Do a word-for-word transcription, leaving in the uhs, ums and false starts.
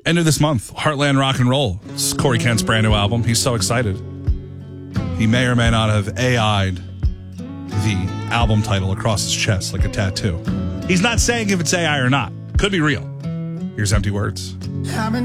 End of this month, Heartland Rock and Roll. It's Corey Kent's brand new album. He's so excited. He may or may not have A I'd the album title across his chest like a tattoo. He's not saying if it's A I or not. Could be real. Here's Empty Words.